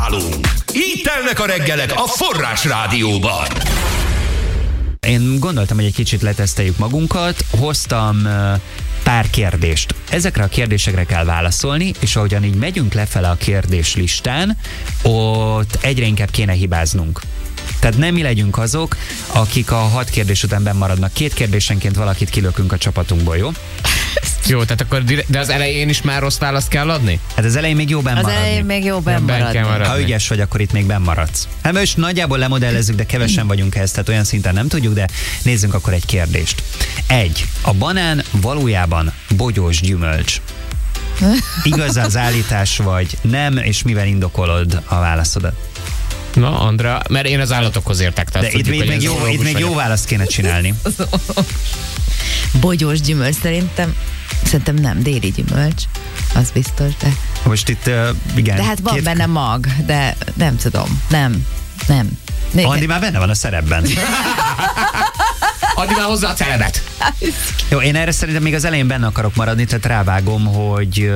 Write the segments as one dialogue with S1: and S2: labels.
S1: nálunk. Így telnek a reggelek a Forrás Rádióban.
S2: Én gondoltam, hogy egy kicsit leteszteljük magunkat, hoztam pár kérdést. Ezekre a kérdésekre kell válaszolni, és ahogyan így megyünk lefele a kérdéslistán, ott egyre inkább kéne hibáznunk. Tehát nem mi legyünk azok, akik a 6 kérdés után benn maradnak. 2 kérdésenként valakit kilökünk a csapatunkból, jó?
S3: Jó, tehát akkor de az elején is már rossz választ kell adni?
S2: Hát az elején még jó benn maradni.
S4: Az elején még jó benn maradni.
S2: Ha ügyes vagy, akkor itt még benn maradsz. Hát most nagyjából lemodellezzük, de kevesen vagyunk ehhez, tehát olyan szinten nem tudjuk, de nézzünk akkor egy kérdést. 1. A banán valójában bogyós gyümölcs. Igaz az állítás, vagy nem, és mivel indokolod a válaszodat?
S3: Na, Andrea, mert én az állatokhoz értek.
S2: De itt még jó választ kéne csinálni.
S4: Bogyós gyümölcs szerintem nem, déli gyümölcs, az biztos, de...
S2: Most itt, igen.
S4: De hát van benne mag, de nem tudom, nem.
S2: Andi már benne van a szerepben.
S3: Adj már hozzá a celebet.
S2: Jó, én erre szerintem még az elején benne akarok maradni, tehát rávágom, hogy...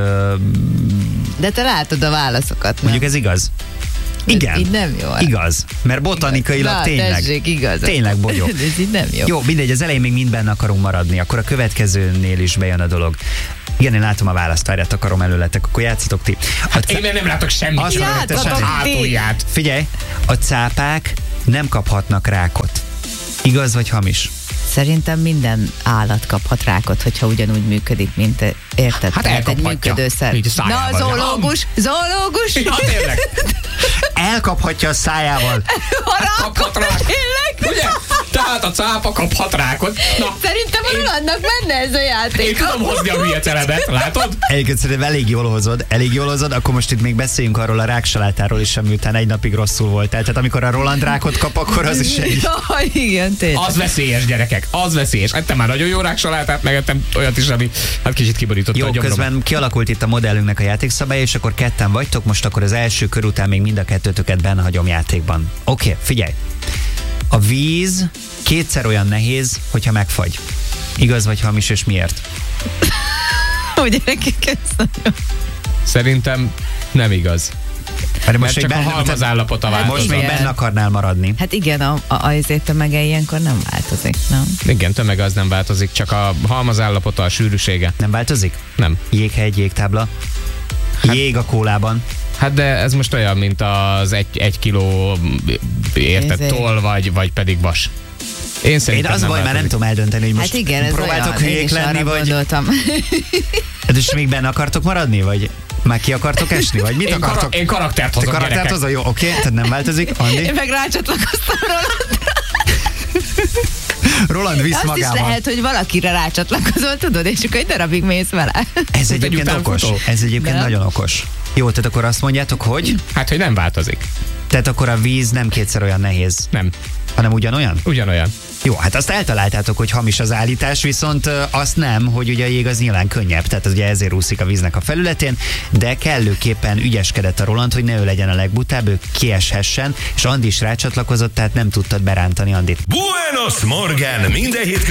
S4: De te látod a válaszokat, nem?
S2: Mondjuk ez igaz. Igen,
S4: így nem jó.
S2: Igaz, mert botanikailag tényleg bogyó.
S4: Ez így nem jó.
S2: Jó, mindegy, az elején még mind benne akarunk maradni, akkor a következőnél is bejön a dolog. Igen, én látom a választ, várját, akarom előletek, akkor játszatok ti.
S3: Én nem látok semmit.
S2: Hátulját. Figyelj, a cápák nem kaphatnak rákot. Igaz vagy hamis?
S4: Szerintem minden állat kaphat rákot, hogyha ugyanúgy működik, mint érted?
S3: Hát
S4: egy működőszer. Na, zoológus!
S3: Ja, tényleg.
S2: Elkaphatja a szájával.
S3: Kaphat rákot. Ugye? Tehát a cápa kaphat rákot. Na,
S4: szerintem a Rolandnak menne ez a játék.
S3: Én tudom hozni a hülye celebet, látod?
S2: Egyébként szerintem elég jól hozod, akkor most itt még beszéljünk arról a ráksalátáról is, ami után egy napig rosszul volt. Tehát amikor a Roland rákot kap, akkor az is egy...
S4: Ja, igen, tényleg.
S3: Az veszélyes, gyerekek, az veszélyes. Ettem már nagyon jó ráksalátát, megettem olyat is, ami hát kicsit kiborította
S2: jó,
S3: a gyomrom.
S2: Közben kialakult itt a modellünknek a játékszabálya, és akkor ketten vagytok, most akkor az első kör után még mind a kettőtöket benne hagyom játékban. Oké, figyelj! A víz 2-szer olyan nehéz, hogyha megfagy. Igaz vagy hamis, és miért?
S4: Ugye nekik ez nagyon...
S3: Szerintem nem igaz. Mert csak a halmazállapota változat.
S2: Most még benne akarnál maradni.
S4: Hát igen, a tömege ilyenkor nem változik, nem?
S3: Igen, tömege az nem változik, csak a halmazállapota, a sűrűsége.
S2: Nem változik?
S3: Nem.
S2: Jéghegy, jégtábla? Jég a kólában.
S3: Hát de ez most olyan, mint az egy kiló érted toll, vagy pedig vas. Én szerintem
S2: az baj, már nem tudom eldönteni, hogy most
S4: hát igen,
S2: próbáltok hülyék lenni, vagy... Hát és még benne akartok maradni, vagy már ki akartok esni, vagy mit akartok?
S3: Én karaktert hozok, gyerekek.
S2: Karaktert hozok, jó, oké, tehát nem változik. Andi?
S4: Én meg rácsatlakoztam Rolandra.
S2: Roland visz
S4: azt
S2: magával.
S4: Azt is lehet, hogy valakire rácsatlakozol, tudod, és akkor egy darabig mész vele.
S2: Ez egyébként okos. Ez egyébként nagyon okos. Jó, tehát akkor azt mondjátok, hogy?
S3: Hát, hogy nem változik.
S2: Tehát akkor a víz nem 2-szer olyan nehéz.
S3: Nem.
S2: Hanem ugyanolyan?
S3: Ugyanolyan.
S2: Jó, hát azt eltaláltátok, hogy hamis az állítás, viszont azt nem, hogy ugye a jég az nyilván könnyebb, tehát az ugye ezért úszik a víznek a felületén, de kellőképpen ügyeskedett a Roland, hogy ne ő legyen a legbutább, ő kieshessen, és Andi is rácsatlakozott, tehát nem tudtad berántani Andit.
S1: Buenos Morgen! Minden hétköznap